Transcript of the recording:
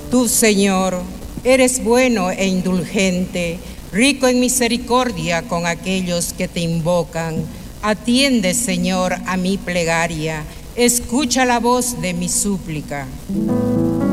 Tú, Señor, eres bueno e indulgente, rico en misericordia con aquellos que te invocan. Atiende, Señor, a mi plegaria, escucha la voz de mi súplica.